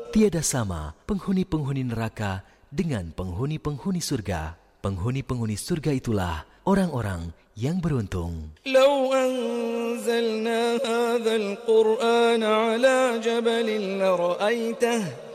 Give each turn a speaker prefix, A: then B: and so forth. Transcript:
A: Tiada sama penghuni-penghuni neraka dengan penghuni-penghuni surga. Penghuni-penghuni surga itulah orang-orang yang beruntung.
B: لو أنزلنا هذا القرآن على جبل لرأيته